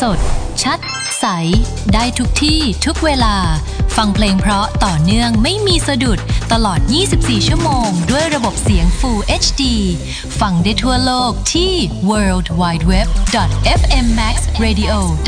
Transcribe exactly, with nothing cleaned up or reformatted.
ดชัดใสได้ทุกที่ทุกเวลาฟังเพลงเพราะต่อเนื่องไม่มีสะดุดตลอดยี่สิบสี่ชั่วโมงด้วยระบบเสียง Full เอช ดี ฟังได้ทั่วโลกที่ ดับเบิลยู ดับเบิลยู ดับเบิลยู ดอท เอฟ เอ็ม แม็กซ์ เรดิโอ